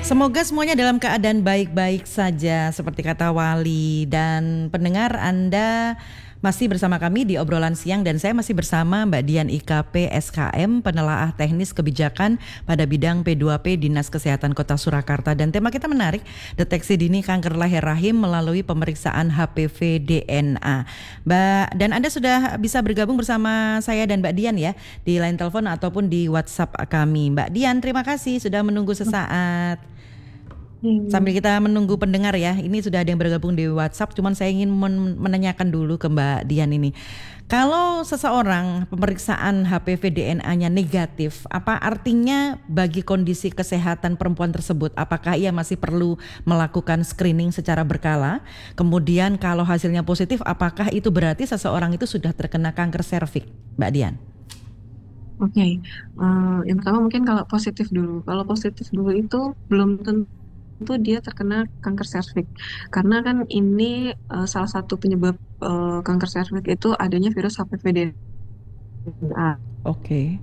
Semoga semuanya dalam keadaan baik-baik saja seperti kata Wali. Dan pendengar, Anda masih bersama kami di obrolan siang dan saya masih bersama Mbak Dian IKP SKM, penelaah teknis kebijakan pada bidang P2P Dinas Kesehatan Kota Surakarta. Dan tema kita menarik, deteksi dini kanker leher rahim melalui pemeriksaan HPV DNA. Mbak, dan Anda sudah bisa bergabung bersama saya dan Mbak Dian ya di line telepon ataupun di WhatsApp kami. Mbak Dian, terima kasih sudah menunggu sesaat. Sambil kita menunggu pendengar ya, ini sudah ada yang bergabung di WhatsApp, cuman saya ingin menanyakan dulu ke Mbak Dian ini. Kalau seseorang pemeriksaan HPV DNA-nya negatif, apa artinya bagi kondisi kesehatan perempuan tersebut? Apakah ia masih perlu melakukan screening secara berkala? Kemudian kalau hasilnya positif, apakah itu berarti seseorang itu sudah terkena kanker serviks, Mbak Dian? Oke, yang pertama mungkin kalau positif dulu. Kalau positif dulu itu belum tentu dia terkena kanker serviks. Karena kan ini salah satu penyebab kanker serviks itu adanya virus HPV DNA. Oke.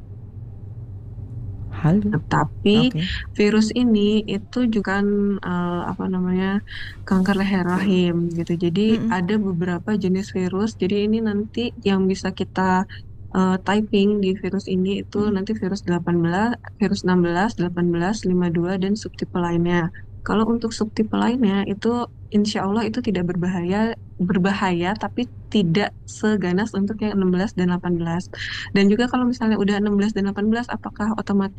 Halo. Tapi Oke. virus ini itu juga kan kanker leher rahim gitu. Jadi Mm-mm. ada beberapa jenis virus. Jadi ini nanti yang bisa kita typing di virus ini itu Mm-mm. nanti virus 18, virus 16, 18, 52 dan subtipe lainnya. Kalau untuk subtipe lainnya itu insya Allah itu tidak berbahaya tapi tidak seganas untuk yang 16 dan 18. Dan juga kalau misalnya udah 16 dan 18, apakah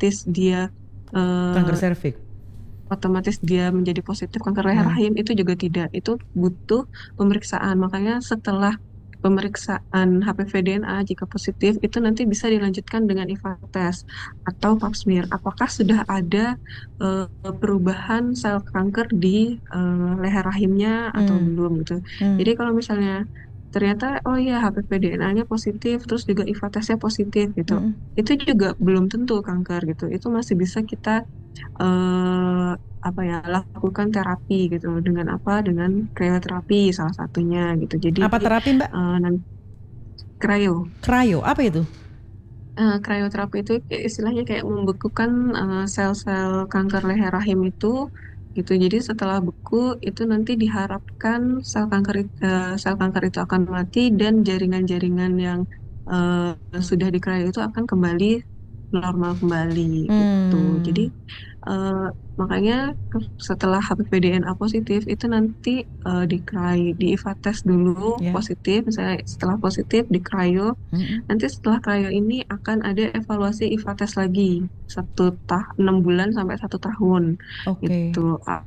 Kanker eh, serviks. otomatis dia menjadi positif kanker leher Hmm. rahim? Itu juga tidak. Itu butuh pemeriksaan. Makanya setelah pemeriksaan HPV DNA jika positif itu nanti bisa dilanjutkan dengan IVA test atau pap smear. Apakah sudah ada perubahan sel kanker di leher rahimnya atau Hmm. belum gitu. Jadi Hmm. kalau misalnya ternyata oh iya HPV DNA-nya positif terus juga IVA testnya positif gitu. Hmm. Itu juga belum tentu kanker gitu. Itu masih bisa kita eh, lakukan terapi gitu dengan krioterapi salah satunya gitu. Jadi Apa terapi, Mbak? nanti krio Cryo, apa itu? krioterapi itu istilahnya kayak membekukan sel-sel kanker leher rahim itu gitu. Jadi setelah beku itu nanti diharapkan sel kanker itu akan mati dan jaringan-jaringan yang sudah dikrio itu akan kembali normal kembali gitu. Jadi Hmm. eh, makanya setelah HPV DNA positif itu nanti di IVA test dulu Ya. positif, misalnya setelah positif di cryo. Mm-mm. Nanti setelah cryo ini akan ada evaluasi IVA test lagi 6 bulan sampai 1 tahun Oke. gitu.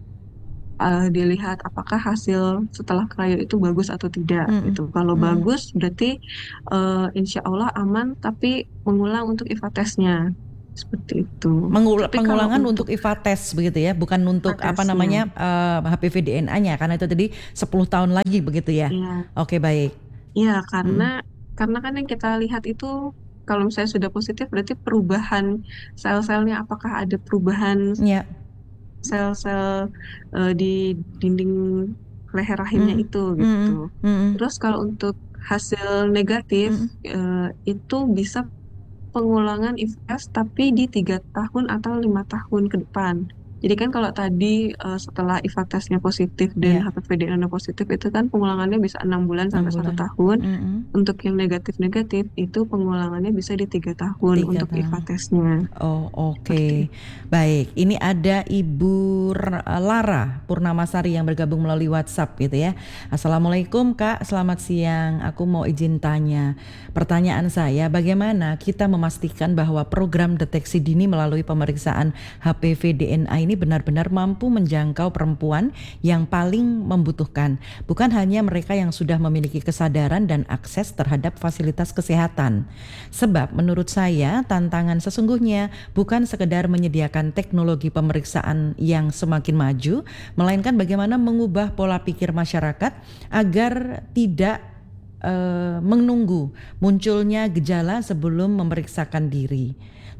Dilihat apakah hasil setelah cryo itu bagus atau tidak Mm-mm. gitu. Kalau Mm-mm. bagus berarti insya Allah aman, tapi mengulang untuk IVA testnya seperti itu. Tapi kalau Pengulangan untuk untuk IVA test begitu ya, bukan IVA untuk apa testnya, namanya HPV DNA-nya karena itu tadi 10 tahun lagi begitu ya. ya, Oke, baik. ya karena Mm-mm. kan yang kita lihat itu kalau misalnya sudah positif berarti perubahan sel-selnya apakah ada perubahan Ya. sel-sel di dinding leher rahimnya Mm-mm. itu gitu. Mm-mm. Mm-mm. Terus kalau untuk hasil negatif Mm-mm. itu bisa pengulangan IVS tapi di 3 tahun atau 5 tahun ke depan. Jadi kan kalau tadi setelah IVA tesnya positif dan Ya, HPV DNA positif itu kan pengulangannya bisa 6 bulan 6 sampai satu bulan. tahun. Mm-mm. Untuk yang negatif-negatif itu pengulangannya bisa di 3 tahun 3 untuk IVA tahun. tesnya. Oh, Seperti oke. itu. Baik, ini ada Ibu Lara Purnamasari yang bergabung melalui WhatsApp gitu ya. Assalamualaikum Kak, selamat siang. Aku mau izin tanya. Pertanyaan saya, bagaimana kita memastikan bahwa program deteksi dini melalui pemeriksaan HPV DNA ini benar-benar mampu menjangkau perempuan yang paling membutuhkan, bukan hanya mereka yang sudah memiliki kesadaran dan akses terhadap fasilitas kesehatan. Sebab menurut saya tantangan sesungguhnya bukan sekedar menyediakan teknologi pemeriksaan yang semakin maju, melainkan bagaimana mengubah pola pikir masyarakat agar tidak menunggu munculnya gejala sebelum memeriksakan diri.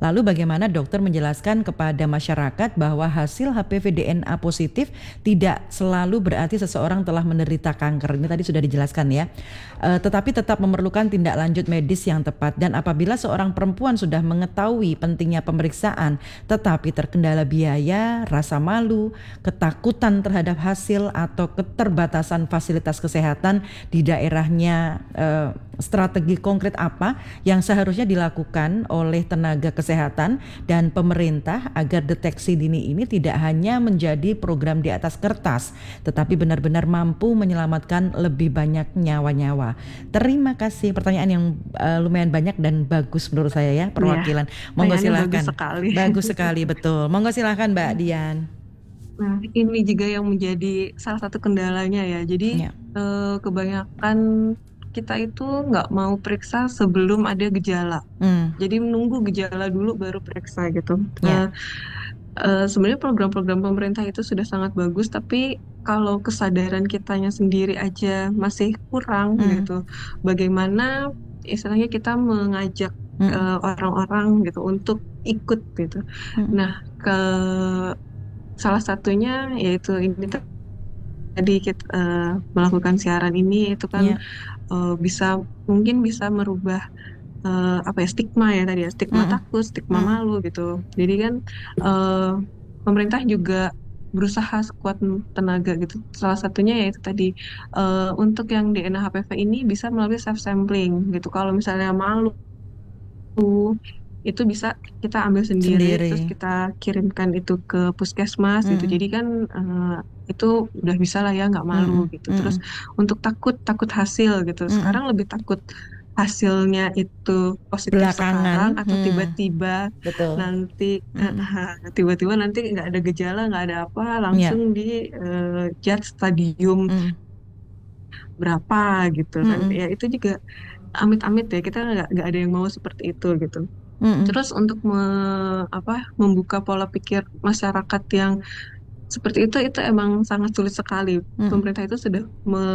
Lalu bagaimana dokter menjelaskan kepada masyarakat bahwa hasil HPV DNA positif tidak selalu berarti seseorang telah menderita kanker. Ini tadi sudah dijelaskan ya. Tetapi tetap memerlukan tindak lanjut medis yang tepat, dan apabila seorang perempuan sudah mengetahui pentingnya pemeriksaan tetapi terkendala biaya, rasa malu, ketakutan terhadap hasil atau keterbatasan fasilitas kesehatan di daerahnya, strategi konkret apa yang seharusnya dilakukan oleh tenaga kesehatan dan pemerintah agar deteksi dini ini tidak hanya menjadi program di atas kertas, tetapi benar-benar mampu menyelamatkan lebih banyak nyawa-nyawa. Terima kasih, pertanyaan yang lumayan banyak dan bagus menurut saya ya, perwakilan. Monggo silahkan. Bagus sekali. Bagus sekali, betul. Monggo silahkan Mbak Dian. Nah, ini juga yang menjadi salah satu kendalanya ya. Jadi kebanyakan kita itu nggak mau periksa sebelum ada gejala. Jadi menunggu gejala dulu baru periksa gitu. Sebenarnya program-program pemerintah itu sudah sangat bagus, tapi kalau kesadaran kitanya sendiri aja masih kurang gitu. Bagaimana istilahnya kita mengajak orang-orang gitu untuk ikut gitu. Nah, salah satunya yaitu ini tadi kita melakukan siaran ini itu kan mungkin bisa merubah stigma ya tadi ya, stigma takut, stigma malu gitu. Jadi kan pemerintah juga berusaha sekuat tenaga gitu. Salah satunya yaitu tadi untuk yang DNA HPV ini bisa melalui self sampling gitu. Kalau misalnya malu itu bisa kita ambil sendiri. Terus kita kirimkan itu ke puskesmas gitu. Jadi kan itu udah bisa lah ya, nggak malu gitu. Terus untuk takut hasil gitu. Sekarang lebih takut hasilnya itu positif sekarang atau tiba-tiba nanti tiba-tiba nanti nggak ada gejala, nggak ada apa, langsung di judge stadium berapa gitu kan. Ya itu juga amit-amit ya, kita nggak ada yang mau seperti itu gitu. Terus untuk membuka pola pikir masyarakat yang seperti itu emang sangat sulit sekali. Pemerintah itu sudah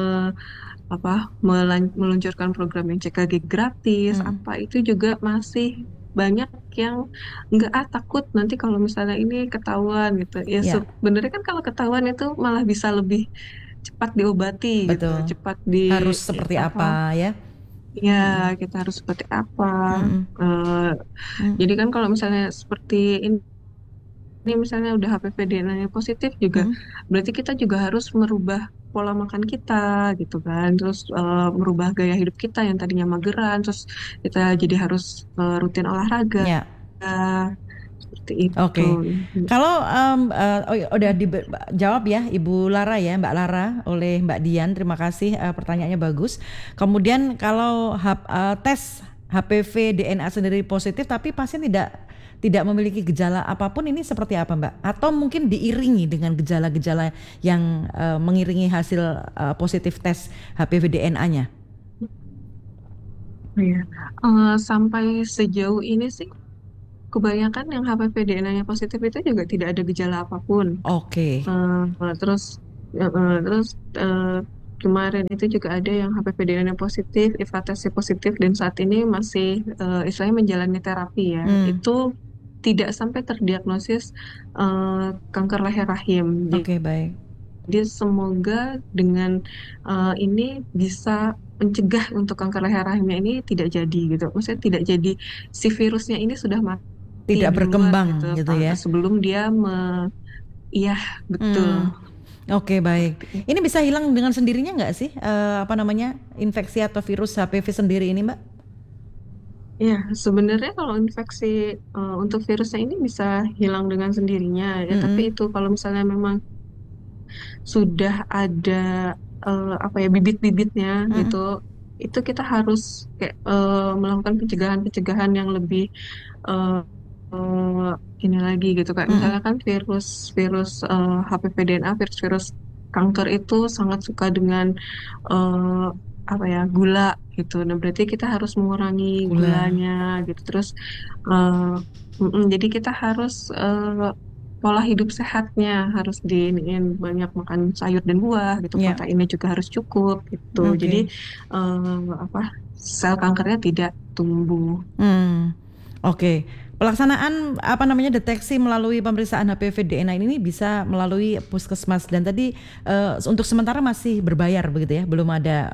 meluncurkan program yang CKG gratis, itu juga masih banyak yang takut nanti kalau misalnya ini ketahuan gitu. Ya sebenarnya kan kalau ketahuan itu malah bisa lebih cepat diobati. Betul. Gitu, cepat harus seperti apa ya? Ya, kita harus seperti apa. Jadi kan kalau misalnya seperti ini misalnya udah HPV DNA-nya positif juga, berarti kita juga harus merubah pola makan kita gitu kan, terus merubah gaya hidup kita yang tadinya mageran, terus kita jadi harus rutin olahraga. Seperti itu. Oke. Kalau udah dijawab ya Ibu Lara ya, Mbak Lara oleh Mbak Dian, terima kasih, pertanyaannya bagus. Kemudian kalau tes HPV DNA sendiri positif tapi pasien tidak memiliki gejala apapun, ini seperti apa Mbak? Atau mungkin diiringi dengan gejala-gejala yang mengiringi hasil positif tes HPV DNA-nya? Sampai sejauh ini sih kebanyakan yang HPV DNA-nya positif itu juga tidak ada gejala apapun. Oke. Terus kemarin itu juga ada yang HPV DNA positif, IVA-tesnya positif, dan saat ini masih istilahnya menjalani terapi ya. Itu tidak sampai terdiagnosis kanker leher rahim. Oke, baik. Jadi semoga dengan ini bisa mencegah untuk kanker leher rahimnya ini tidak jadi gitu. Maksudnya tidak jadi, si virusnya ini sudah mati, tidak berkembang gitu ya. Sebelum dia iya, betul. Oke, baik. Ini bisa hilang dengan sendirinya nggak sih infeksi atau virus HPV sendiri ini, Mbak? Ya, sebenarnya kalau infeksi untuk virusnya ini bisa hilang dengan sendirinya ya, tapi itu kalau misalnya memang sudah ada bibit-bibitnya gitu, itu kita harus melakukan pencegahan yang lebih ini lagi gitu, kayak misalnya kan virus HPV DNA, virus kanker itu sangat suka dengan gula gitu. Nah, berarti kita harus mengurangi gulanya gitu. Terus jadi kita harus pola hidup sehatnya harus diiniin, banyak makan sayur dan buah gitu. Proteinnya juga harus cukup gitu. Jadi sel kankernya tidak tumbuh. Oke. Pelaksanaan deteksi melalui pemeriksaan HPV DNA ini bisa melalui puskesmas dan tadi untuk sementara masih berbayar begitu ya, belum ada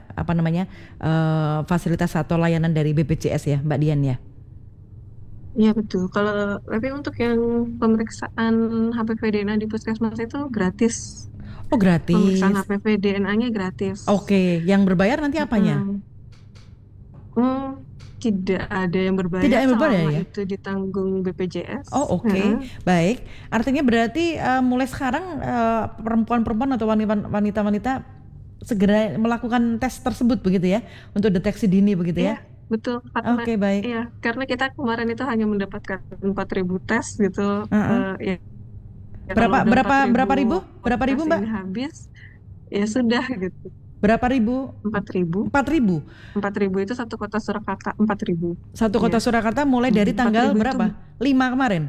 fasilitas atau layanan dari BPJS ya, Mbak Dian ya. Iya betul. Tapi untuk yang pemeriksaan HPV DNA di puskesmas itu gratis. Oh Pemeriksaan gratis. HPV DNA-nya gratis. Oke, yang berbayar nanti apanya? Mm. Hmm, tidak ada yang Tidak berbayar yang berbayar selama ya? itu ditanggung BPJS. Oh oke, baik. Artinya berarti mulai sekarang perempuan-perempuan atau wanita-wanita segera melakukan tes tersebut begitu ya, untuk deteksi dini begitu Iya, ya? betul. Oke baik. Karena kita kemarin itu hanya mendapatkan 4.000 tes gitu. Heeh. Ya, kalau Berapa udah berapa berapa ribu? Berapa tes ribu ini Mbak? habis, ya sudah gitu. Berapa ribu? 4.000. 4.000. 4.000 itu satu kota Surakarta 4.000. Satu Ya. kota Surakarta mulai dari tanggal 4.000 itu berapa? 5 kemarin.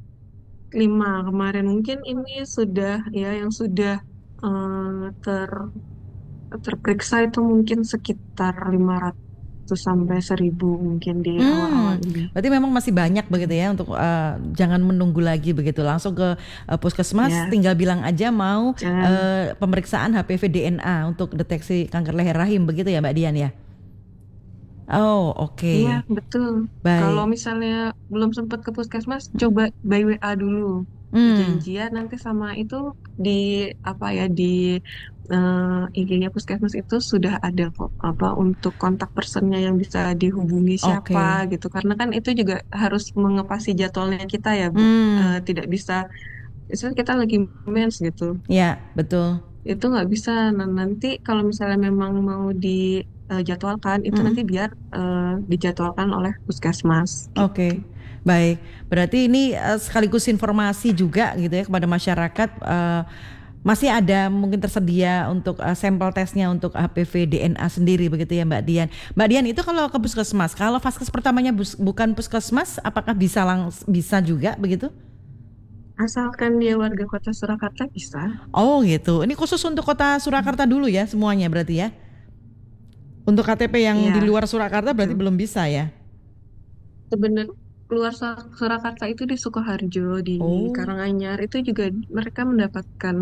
5 kemarin. Mungkin ini sudah ya yang sudah eh, ter terperiksa itu mungkin sekitar 500 sampai 1.000 mungkin di awal-awal ini. Berarti memang masih banyak begitu ya untuk jangan menunggu lagi begitu, langsung ke puskesmas, Ya, tinggal bilang aja mau jangan. pemeriksaan HPV DNA untuk deteksi kanker leher rahim begitu ya Mbak Dian ya. Oh oke, Iya, betul. Kalau baik. misalnya belum sempat ke puskesmas, coba by WA dulu. Hmm, Janjian nanti sama itu di apa ya di IG-nya puskesmas itu sudah ada kok apa untuk kontak personnya yang bisa dihubungi siapa oke. gitu. Karena kan itu juga harus mengepasi jadwalnya kita ya, Bu. Hmm, Tidak bisa, misalnya kita lagi mens gitu. ya betul. Itu nggak bisa. Nah, nanti kalau misalnya memang mau dijadwalkan, itu Mm-mm. nanti biar dijadwalkan oleh puskesmas gitu. Oke, baik. Berarti ini sekaligus informasi juga gitu ya kepada masyarakat. Masih ada mungkin tersedia untuk sampel tesnya untuk HPV DNA sendiri begitu ya Mbak Dian. Mbak Dian itu kalau ke puskesmas, kalau vaskes pertamanya bukan puskesmas, apakah bisa juga begitu? Asalkan dia warga kota Surakarta bisa. Oh gitu. Ini khusus untuk kota Surakarta dulu ya semuanya berarti ya. Untuk KTP yang di Iya, luar Surakarta berarti betul. belum bisa ya. Sebenarnya keluar Surakarta itu di Sukoharjo, di Oh, Karanganyar itu juga mereka mendapatkan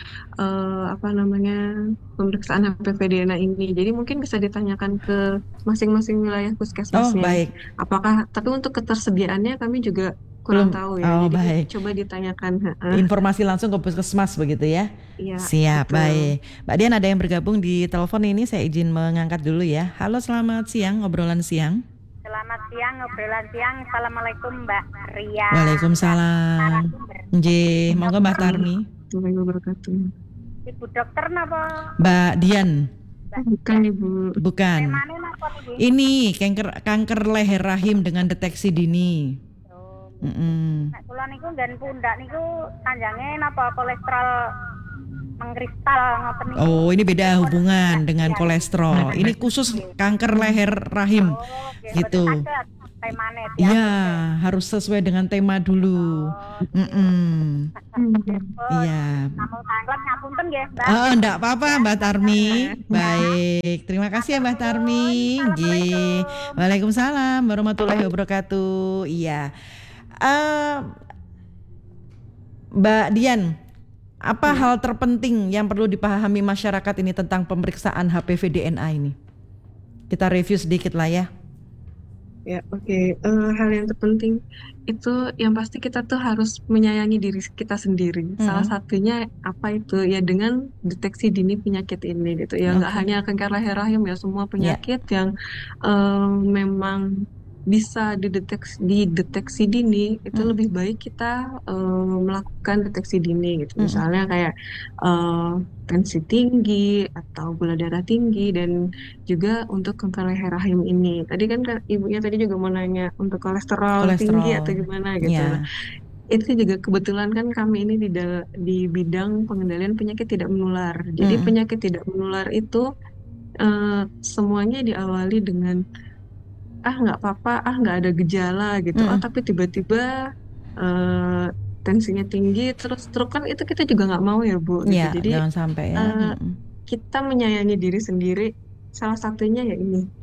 apa namanya pemeriksaan HPV DNA ini. Jadi mungkin bisa ditanyakan ke masing-masing wilayah oh puskesmasnya. baik. Tapi untuk ketersediaannya kami juga kurang Belum. tahu ya. Oh Jadi baik. coba ditanyakan. Heeh. Informasi langsung ke puskesmas begitu ya. Iya, Siap, betul. baik. Mbak Dian ada yang bergabung di telepon ini, saya izin mengangkat dulu ya. Halo, selamat siang, obrolan siang. Selamat siang, ngobrolan siang. Assalamualaikum Mbak Ria, Mbak Waalaikumsalam. narasumber. Nggih, monggo Mbak Waalaikumsalam Tarmi. warahmatullahi wabarakatuh. Ibu dokter napa Mbak Dian, Mbak Bukan Ria? Ibu. bukan. Temane napa niki? Ini kanker leher rahim dengan deteksi dini. Oh, Mm-mm. nek kula niku nggen pundak niku kanjange napa kolesterol mengkristal ngoten niku. Oh, ini beda Dipun hubungan dengan iya. kolesterol. Ini khusus kanker leher rahim. Oh, nggih mboten Gitu. saged temane Iya, diatur. harus sesuai dengan tema dulu. Oh, Mm-mm. oh, Iya. namung tanglet ngapunten nggih, Mbak. Oh, enggak apa-apa Mbak Tarmi. Baik, terima kasih ya Mbak Tarmi. Nggih. Assalamualaikum. Waalaikumsalam warahmatullahi wabarakatuh. Iya. Eh, Mbak Dian, apa Ya. hal terpenting yang perlu dipahami masyarakat ini tentang pemeriksaan HPV DNA ini? Kita review sedikit lah ya. Ya, oke. Hal yang terpenting itu yang pasti kita tuh harus menyayangi diri kita sendiri. Salah Mm-mm. satunya apa itu? Ya dengan deteksi dini penyakit ini gitu. Ya nggak Oke. hanya kanker leher rahim ya, semua Ya. penyakit yang memang bisa dideteksi dini itu Mm. lebih baik kita melakukan deteksi dini gitu. Mm-mm. Misalnya kayak eh, tensi tinggi atau gula darah tinggi dan juga untuk kanker leher rahim ini. Tadi kan ibunya tadi juga mau nanya untuk kolesterol tinggi atau Kolesterol. gimana gitu. Nah, Ya. itu juga kebetulan kan kami ini di bidang pengendalian penyakit tidak menular. Jadi Mm-mm. penyakit tidak menular itu semuanya diawali dengan nggak apa-apa, nggak ada gejala gitu. Mm-mm. Tapi tiba-tiba eh, tensinya tinggi, terus stroke kan itu kita juga nggak mau ya Bu gitu. Ya, Jadi jangan sampai ya. eh, Mm-mm. kita menyayangi diri sendiri, salah satunya ya ini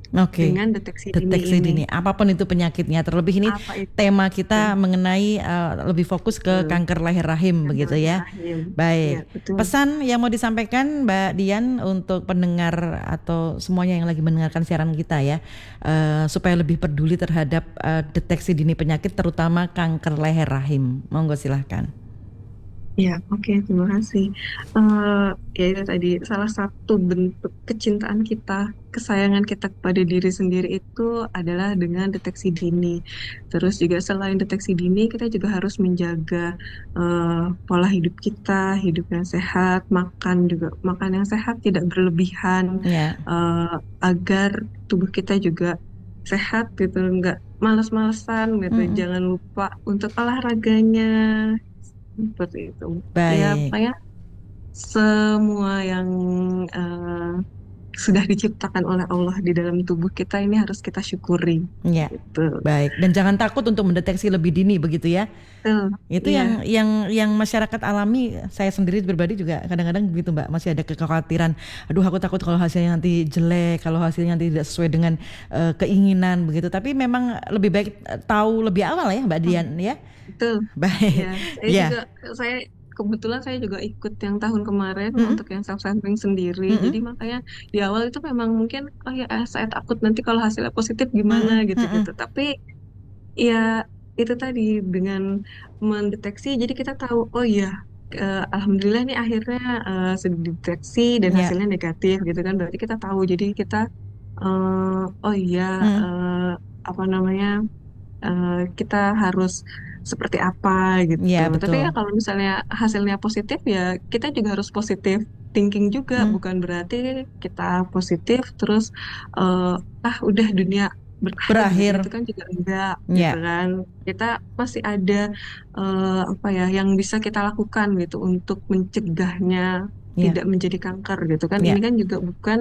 Oke. dengan deteksi Deteksi dini dini, ini. apapun itu penyakitnya. Terlebih ini Apa itu? tema kita mengenai lebih fokus ke Betul. kanker leher rahim Kanker begitu leher ya. rahim. Iya, Baik. betul. Pesan yang mau disampaikan Mbak Dian untuk pendengar atau semuanya yang lagi mendengarkan siaran kita ya, supaya lebih peduli terhadap deteksi dini penyakit terutama kanker leher rahim. Monggo silahkan. Ya, oke, terima kasih. Ya itu tadi salah satu bentuk kecintaan kita, kesayangan kita kepada diri sendiri itu adalah dengan deteksi dini. Terus juga selain deteksi dini, kita juga harus menjaga pola hidup kita, hidup yang sehat, makan juga makan yang sehat, tidak berlebihan, Ya. agar tubuh kita juga sehat gitu, nggak malas-malesan gitu. Jangan lupa untuk olahraganya. Seperti itu. Ya, Baik. pokoknya semua yang sudah diciptakan oleh Allah di dalam tubuh kita ini harus kita syukuri. Ya. Gitu. Baik. Dan jangan takut untuk mendeteksi lebih dini begitu ya. Itu Iya. yang masyarakat alami. Saya sendiri pribadi juga kadang-kadang begitu Mbak, masih ada kekhawatiran. Aduh, aku takut kalau hasilnya nanti jelek, kalau hasilnya nanti tidak sesuai dengan keinginan begitu. Tapi memang lebih baik tahu lebih awal ya Mbak Dian ya. Betul. Baik. Ya, kebetulan saya juga ikut yang tahun kemarin untuk yang self sampling sendiri. Jadi makanya di awal itu memang mungkin saya takut nanti kalau hasilnya positif gimana gitu-gitu. Tapi ya itu tadi dengan mendeteksi, jadi kita tahu oh iya, alhamdulillah nih akhirnya sudah dideteksi dan hasilnya negatif gitu kan. Berarti kita tahu. Jadi kita oh iya, apa namanya, kita harus seperti apa gitu. Ya, Tapi ya betul. kalau misalnya hasilnya positif ya kita juga harus positif thinking juga. Bukan berarti kita positif terus udah dunia berakhir gitu kan, juga enggak gitu kan. Kita masih ada apa ya yang bisa kita lakukan gitu untuk mencegahnya tidak menjadi kanker gitu kan. Ini kan juga bukan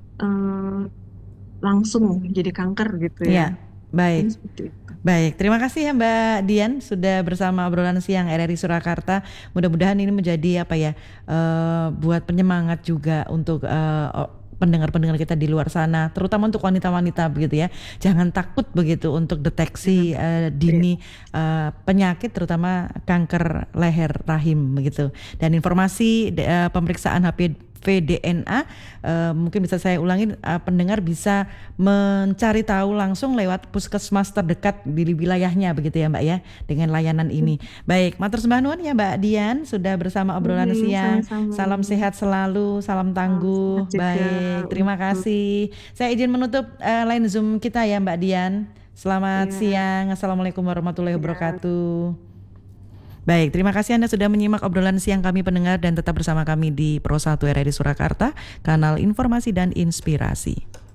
langsung jadi kanker gitu ya. Baik. Baik, terima kasih ya Mbak Dian sudah bersama obrolan siang RRI Surakarta. Mudah-mudahan ini menjadi buat penyemangat juga untuk pendengar-pendengar kita di luar sana, terutama untuk wanita-wanita begitu ya. Jangan takut begitu untuk deteksi dini penyakit terutama kanker leher rahim begitu. Dan informasi pemeriksaan HPV-DNA mungkin bisa saya ulangi, pendengar bisa mencari tahu langsung lewat puskesmas terdekat di wilayahnya begitu ya Mbak ya, dengan layanan ini. Baik, matur sembah nuwun ya Mbak Dian sudah bersama obrolan siang. Salam sehat selalu, salam tangguh. Baik, terima kasih. Saya izin menutup line Zoom kita ya Mbak Dian. Selamat siang. Assalamualaikum warahmatullahi wabarakatuh. Baik, terima kasih Anda sudah menyimak obrolan siang kami pendengar dan tetap bersama kami di Pro 1 RRI Surakarta, kanal informasi dan inspirasi.